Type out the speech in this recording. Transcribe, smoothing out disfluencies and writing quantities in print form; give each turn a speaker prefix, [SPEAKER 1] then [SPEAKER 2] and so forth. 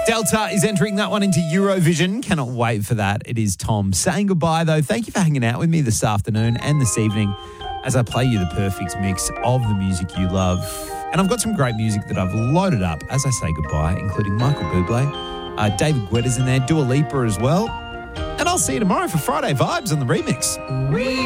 [SPEAKER 1] Delta is entering that one into Eurovision. Cannot wait for that. It is Tom saying goodbye, though. Thank you for hanging out with me this afternoon and this evening as I play you the perfect mix of the music you love. And I've got some great music that I've loaded up as I say goodbye, including Michael Bublé, David Guetta's in there, Dua Lipa as well. And I'll see you tomorrow for Friday Vibes on the remix.